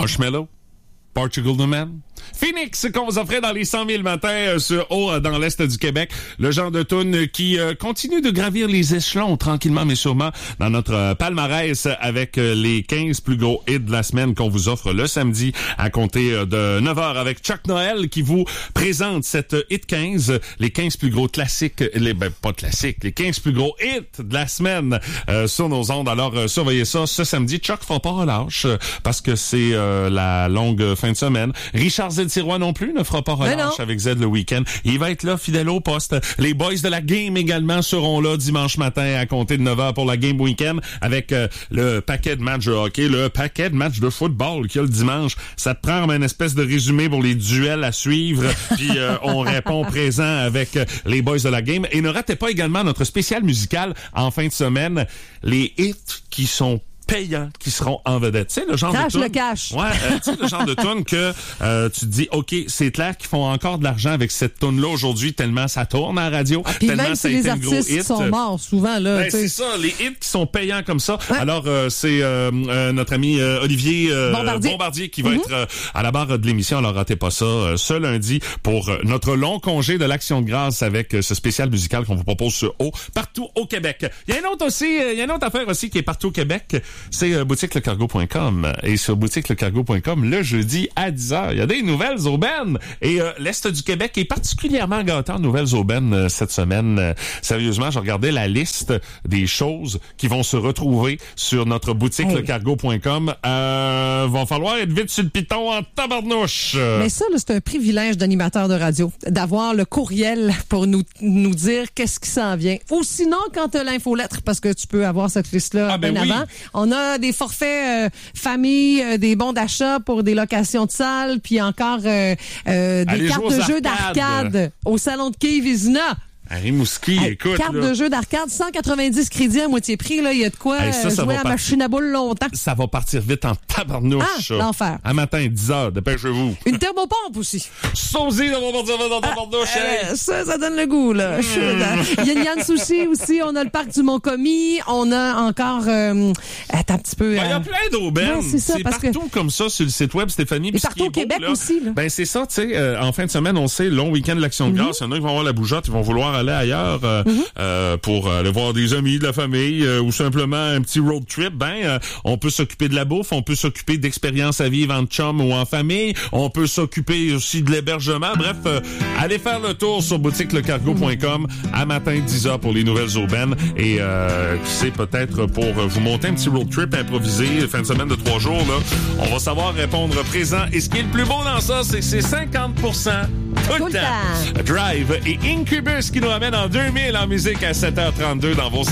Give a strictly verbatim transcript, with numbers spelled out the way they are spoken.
Marshmello. Portugal The Man. Phoenix, qu'on vous offrait dans les cent mille matins euh, sur haut euh, dans l'Est du Québec. Le genre de tune qui euh, continue de gravir les échelons tranquillement mais sûrement dans notre euh, palmarès avec euh, les quinze plus gros hits de la semaine qu'on vous offre le samedi à compter euh, de neuf heures avec Chuck Noël qui vous présente cette euh, hit quinze, les quinze plus gros classiques, les ben pas classiques, les quinze plus gros hits de la semaine euh, sur nos ondes. Alors euh, surveillez ça ce samedi. Chuck fera pas relâche euh, parce que c'est euh, la longue fin de semaine. Richard Z. Sirois non plus ne fera pas relâche avec Z le week-end. Il va être là, fidèle au poste. Les boys de la game également seront là dimanche matin à compter de neuf heures pour la game week-end avec euh, le paquet de matchs de hockey, le paquet de matchs de football qu'il y a le dimanche. Ça te prend une espèce de résumé pour les duels à suivre. Puis euh, on répond présent avec euh, les boys de la game. Et ne ratez pas également notre spécial musical en fin de semaine. Les hits qui sont payants qui seront en vedette. Tu sais, le genre cash de tune. le cash. Ouais, euh, tu sais, le genre de tune que euh, tu te dis, OK, c'est clair qu'ils font encore de l'argent avec cette tune-là aujourd'hui, tellement ça tourne à la radio, Ah, puis tellement même ça si a les été le gros artistes hit. sont morts souvent, là. Ben, c'est ça, les hits qui sont payants comme ça. Ouais. Alors, euh, c'est euh, euh, notre ami euh, Olivier euh, Bombardier. Bombardier qui va Mm-hmm. être euh, à la barre de l'émission. Alors, ratez pas ça euh, ce lundi pour euh, notre long congé de l'Action de grâce avec euh, ce spécial musical qu'on vous propose sur haut partout au Québec. Il y a une autre aussi, il euh, y a une autre affaire aussi qui est partout au Québec, c'est euh, boutique le cargo point com. Et sur boutique le cargo point com, le jeudi à dix heures, il y a des nouvelles aubaines. Et euh, l'Est du Québec est particulièrement gâté en nouvelles aubaines euh, cette semaine. Euh, sérieusement, je regardais la liste des choses qui vont se retrouver sur notre boutique hey. le cargo point com. Euh, va falloir être vite sur le piton en tabarnouche. Mais ça, là, c'est un privilège d'animateur de radio, d'avoir le courriel pour nous nous dire qu'est-ce qui s'en vient. Ou sinon, quand tu as l'infolettre, parce que tu peux avoir cette liste-là Ah, ben bien oui. avant. On a des forfaits euh, famille, euh, des bons d'achat pour des locations de salles, puis encore euh, euh, des Allez cartes jouer de aux jeux arcades. d'arcade au salon de quai Vizina. À Rimouski, Hey, écoute. carte là, de jeux d'arcade, cent quatre-vingt-dix crédits à moitié prix. Là, il y a de quoi Hey, ça, ça jouer va à partir- machine à boules longtemps. ça va partir vite en tabarnouche. Ah, ça. l'enfer. À matin, dix heures, dépêchez-vous. Une thermopompe aussi. Sauzy de mon partir dans tabarnouche. hey. Euh, ça, ça donne le goût, là. Yin Yang Sushi aussi. On a le parc du Mont-Commis. On a encore... Euh, attends un petit peu... Ben, il y a euh, plein d'aubaines. ouais, c'est ça, c'est parce partout comme ça sur le site web, Stéphanie. Et Puis ce partout qui est au beau, Québec là, aussi, là. Ben, c'est ça, tu sais, euh, en fin de semaine, on sait, long week-end de l'Action de grâce, il y en a qui vont avoir la bougeotte, ils vont vouloir aller ailleurs euh, Mm-hmm. euh, pour aller voir des amis, de la famille, euh, ou simplement un petit road trip. Ben, euh, on peut s'occuper de la bouffe, on peut s'occuper d'expériences à vivre en chum ou en famille, on peut s'occuper aussi de l'hébergement. Bref, euh, allez faire le tour sur boutique le cargo point com à matin dix heures pour les nouvelles aubaines et euh, qui sait, peut-être pour euh, vous monter un petit road trip improvisé, fin de semaine de trois jours, là, on va savoir répondre présent. Et ce qui est le plus beau dans ça, c'est que c'est cinquante pour cent tout, Tout le le temps. Drive et Incubus qui nous ramène en deux mille en musique à sept heures trente-deux dans vos